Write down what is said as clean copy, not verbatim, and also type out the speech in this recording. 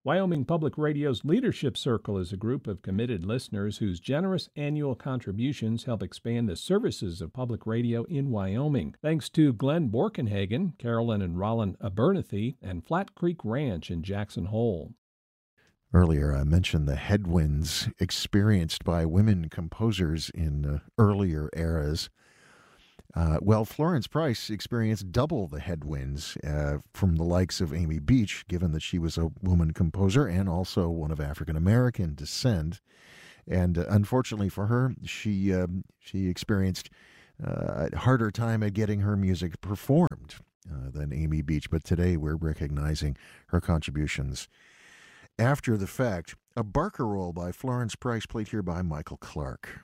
Wyoming Public Radio's Leadership Circle is a group of committed listeners whose generous annual contributions help expand the services of public radio in Wyoming. Thanks to Glenn Borkenhagen, Carolyn and Rollin Abernathy, and Flat Creek Ranch in Jackson Hole. Earlier, I mentioned the headwinds experienced by women composers in earlier eras. Well, Florence Price experienced double the headwinds from the likes of Amy Beach, given that she was a woman composer and also one of African-American descent. And unfortunately for her, she experienced a harder time at getting her music performed than Amy Beach. But today we're recognizing her contributions after the fact. A Barcarolle by Florence Price, played here by Michael Clark.